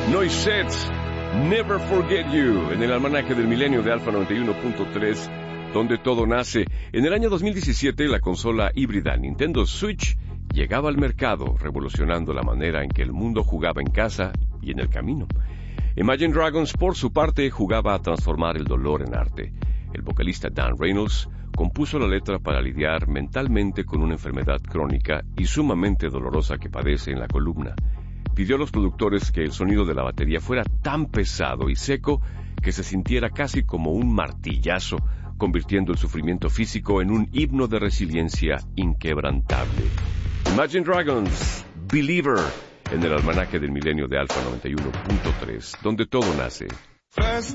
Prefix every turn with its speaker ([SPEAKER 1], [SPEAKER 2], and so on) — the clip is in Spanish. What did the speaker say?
[SPEAKER 1] Noisettes, Never Forget You, en el almanaque del milenio de Alfa 91.3, donde todo nace. En el año 2017, la consola híbrida Nintendo Switch llegaba al mercado, revolucionando la manera en que el mundo jugaba en casa y en el camino. Imagine Dragons, por su parte, jugaba a transformar el dolor en arte. El vocalista Dan Reynolds compuso la letra para lidiar mentalmente con una enfermedad crónica y sumamente dolorosa que padece en la columna. Pidió a los productores que el sonido de la batería fuera tan pesado y seco que se sintiera casi como un martillazo, convirtiendo el sufrimiento físico en un himno de resiliencia inquebrantable. Imagine Dragons, Believer, en el almanaque del milenio de Alfa 91.3, donde todo nace.
[SPEAKER 2] First